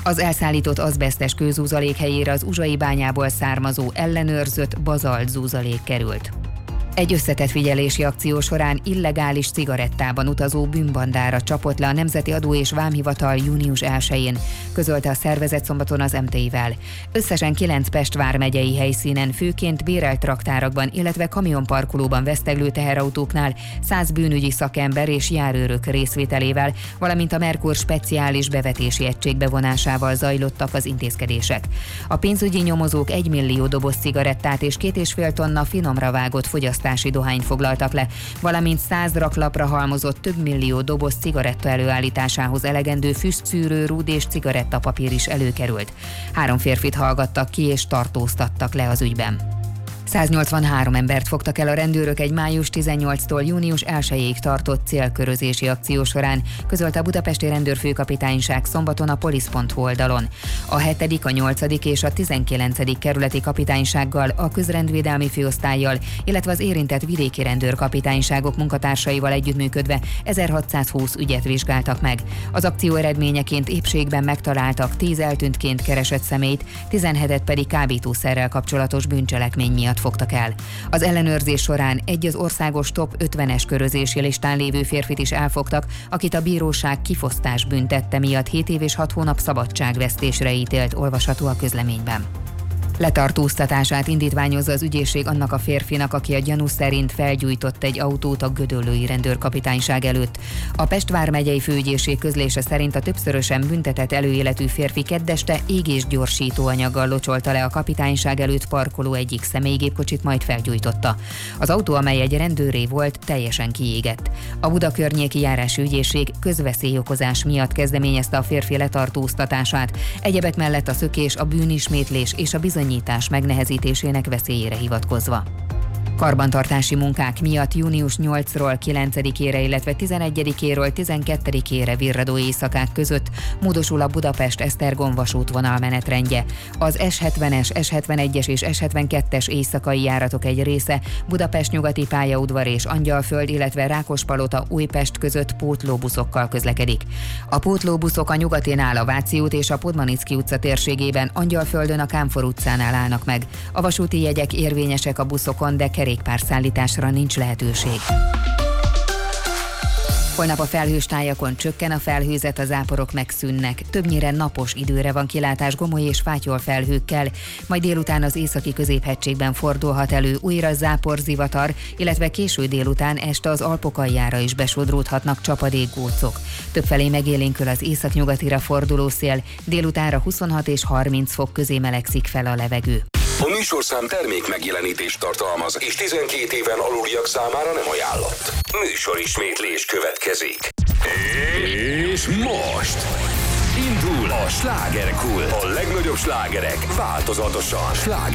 Az elszállított azbesztes kőzúzalék helyére az uzsai bányából származó ellenőrzött bazalt zúzalék került. Egy összetett figyelési akció során illegális cigarettában utazó bűnbandára csapott le a Nemzeti Adó és Vámhivatal június 1-én, közölte a szervezet szombaton az MTI-vel. Összesen 9 Pest vármegyei helyszínen, főként bérelt raktárakban, illetve kamionparkolóban veszteglő teherautóknál 100 bűnügyi szakember és járőrök részvételével, valamint a Merkur speciális bevetési egység bevonásával zajlottak az intézkedések. A pénzügyi nyomozók 1 millió doboz cigarettát és 2,5 tonna finomra vágott fogyasztási dohányt foglaltak le, valamint 100 raklapra halmozott több millió doboz cigaretta előállításához elegendő füstszűrő, rúd és cigarettapapír is előkerült. 3 férfit hallgattak ki és tartóztattak le az ügyben. 183 embert fogtak el a rendőrök egy május 18-tól június 1-ig tartott célkörözési akció során, közölte a budapesti rendőrfőkapitányság szombaton a polisz.hu oldalon. A 7., a 8. és a 19. kerületi kapitánysággal, a közrendvédelmi főosztállyal, illetve az érintett vidéki rendőrkapitányságok munkatársaival együttműködve 1620 ügyet vizsgáltak meg. Az akció eredményeként épségben megtaláltak 10 eltűntként keresett személyt, 17-et pedig kábítószerrel kapcsolatos bűncselekmény miatt fogtak el. Az ellenőrzés során egy az országos top 50-es körözési listán lévő férfit is elfogtak, akit a bíróság kifosztás büntette miatt 7 év és 6 hónap szabadságvesztésre ítélt, olvasható a közleményben. Letartóztatását indítványozza az ügyészség annak a férfinak, aki a gyanú szerint felgyújtott egy autót a gödöllői rendőrkapitányság előtt. A Pest vármegyei főügyészség közlése szerint a többszörösen büntetett előéletű férfi keddeste égésgyorsító anyaggal locsolta le a kapitányság előtt parkoló egyik személygépkocsit, majd felgyújtotta. Az autó, amely egy rendőré volt, teljesen kiégett. A Buda környéki járási ügyészség közveszélyokozás miatt kezdeményezte a férfi letartóztatását. Egyebek mellett a szökés, a bűnismétlés és a bizonyítás megnehezítésének veszélyére hivatkozva. Karbantartási munkák miatt június 8-ról 9-ére, illetve 11-éről 12-ére virradó éjszakák között módosul a Budapest-Esztergom vasútvonal menetrendje. Az S70-es, S71-es és S72-es éjszakai járatok egy része Budapest nyugati pályaudvar és Angyalföld, illetve Rákospalota Újpest között pótlóbuszokkal közlekedik. A pótlóbuszok a Nyugatinál a Váci út és a Podmanicki utca térségében, Angyalföldön a Kámfor utcánál állnak meg. A vasúti jegyek érvényesek a buszokon, de kerékpárszállításra nincs lehetőség. Holnap a felhős tájakon csökken a felhőzet, a záporok megszűnnek. Többnyire napos időre van kilátás gomoly és fátyol felhőkkel, majd délután az északi középhegységben fordulhat elő újra záporzivatar, illetve késő délután este az Alpok aljára is besodródhatnak csapadékgócok. Többfelé megélénkül az északnyugatira forduló szél, délutánra 26 és 30 fok közé melegszik fel a levegő. A műsorszám termék megjelenítést tartalmaz, és 12 éven aluliak számára nem ajánlott. Műsorismétlés következik. És most indul a slágerkult. A legnagyobb slágerek változatosan.